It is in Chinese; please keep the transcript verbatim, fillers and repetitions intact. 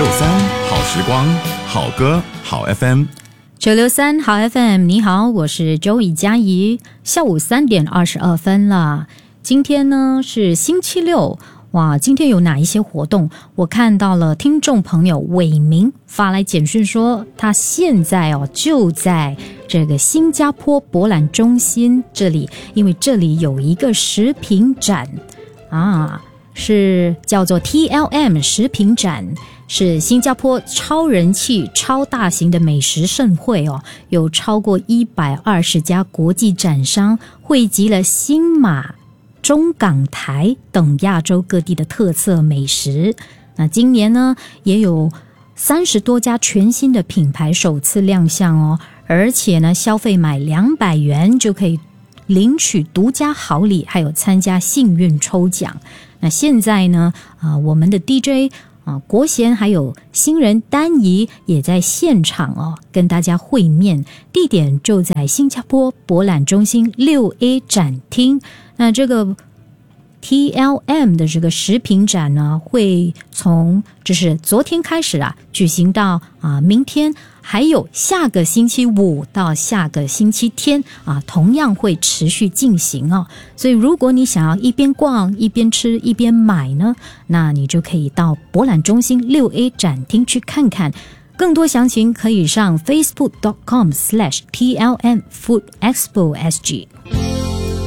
三好时光，好歌好 F M。 九六三好 F M， 你好，我是周以佳怡。下午三点二十二分了，今天呢是星期六。哇，今天有哪一些活动？我看到了听众朋友伟明发来简讯说，他现在哦就在这个新加坡博览中心这里，因为这里有一个食品展啊，是叫做 T L M 食品展，是新加坡超人气、超大型的美食盛会哦，有超过一百二十家国际展商汇集了新马、中港台等亚洲各地的特色美食。那今年呢，也有三十多家全新的品牌首次亮相哦，而且呢，消费买两百元就可以领取独家好礼，还有参加幸运抽奖。那现在呢，啊、呃，我们的 D J 啊，国贤还有新人丹怡也在现场哦，跟大家会面，地点就在新加坡博览中心六 A 展厅。那这个 T L M 的这个食品展呢，会从就是昨天开始啊，举行到啊明天，还有下个星期五到下个星期天啊，同样会持续进行哦。所以如果你想要一边逛一边吃一边买呢，那你就可以到博览中心六 A 展厅去看看。更多详情可以上 facebook dot com slash T L M food expo S G。